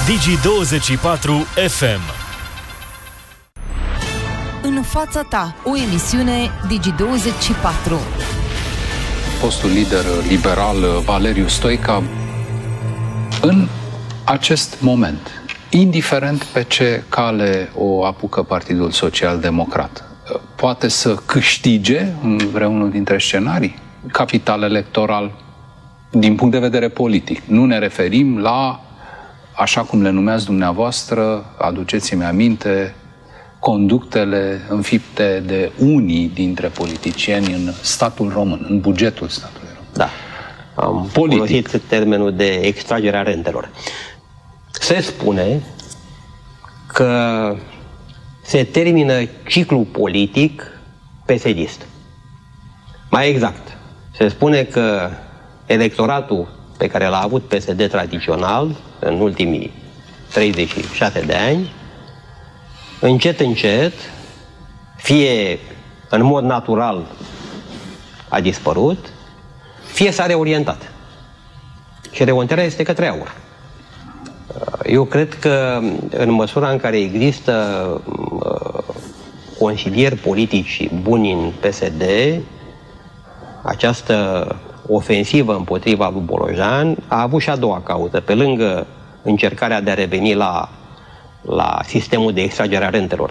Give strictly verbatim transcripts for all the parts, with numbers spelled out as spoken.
Digi douăzeci și patru F M. În fața ta, o emisiune Digi douăzeci și patru. Fostul lider liberal Valeriu Stoica, în acest moment, indiferent pe ce cale o apucă Partidul Social Democrat, poate să câștige în vreunul dintre scenarii capital electoral din punct de vedere politic. Nu ne referim la, așa cum le numeați dumneavoastră, aduceți-mi aminte, conductele înfipte de unii dintre politicieni în statul român, în bugetul statului român. Da. Am politic. folosit termenul de extragerea rentelor. Se spune că se termină ciclul politic pesedist. Mai exact, se spune că electoratul pe care l-a avut P S D tradițional în ultimii treizeci și șase de ani, încet, încet, fie în mod natural a dispărut, fie s-a reorientat. Și reorientarea este către aur. Eu cred că în măsura în care există consilieri politici buni în P S D, această ofensivă împotriva lui Bolojan a avut și a doua cauză. Pe lângă încercarea de a reveni la, la sistemul de extragere a rentelor,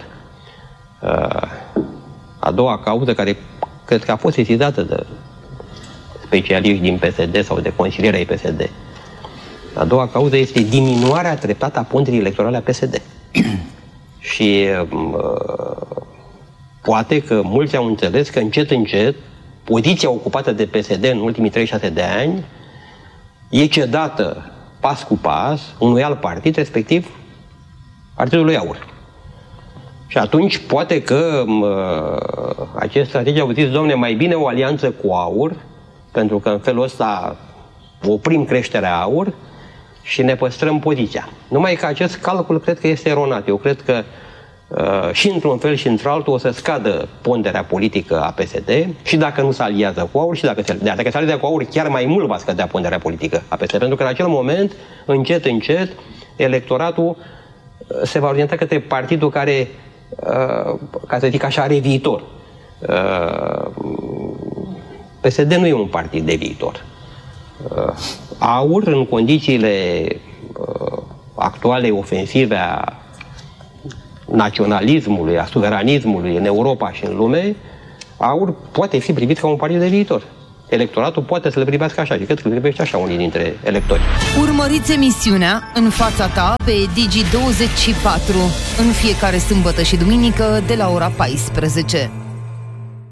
a doua cauză, care cred că a fost sesizată de specialiști din P S D sau de consilieri ai P S D, a doua cauză este diminuarea treptată a ponderii electorale a P S D. Și uh, poate că mulți au înțeles că încet, încet, poziția ocupată de P S D în ultimii treizeci și șase de ani e cedată pas cu pas unui alt partid, respectiv Partidului Aur. Și atunci poate că uh, acest strategie au zis, domne, mai bine o alianță cu Aur, pentru că în felul ăsta oprim creșterea Aur și ne păstrăm poziția. Numai că acest calcul cred că este eronat. Eu cred că uh, și într-un fel și într-altul o să scadă ponderea politică a P S D și dacă nu se aliază cu Aur și dacă se, dacă se aliază cu Aur, chiar mai mult va scădea ponderea politică a P S D. Pentru că în acel moment, încet, încet, electoratul se va orienta către partidul care, uh, ca să zic așa, are viitor. Uh, P S D nu e un partid de viitor. Uh, Aur, în condițiile uh, actuale ofensive a naționalismului, a suveranismului în Europa și în lume, Aur poate fi privit ca un partid de viitor. Electoratul poate să le privească așa, și cred că le privește așa unii dintre electori. Urmăriți emisiunea În fața ta pe Digi douăzeci și patru în fiecare sâmbătă și duminică de la ora paisprezece.